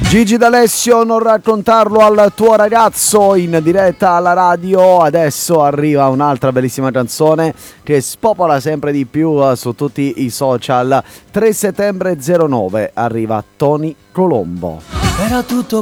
Gigi D'Alessio, non raccontarlo al tuo ragazzo, in diretta alla radio. Adesso arriva un'altra bellissima canzone che spopola sempre di più su tutti i social. 3 settembre 09 arriva Tony Colombo. Era tutto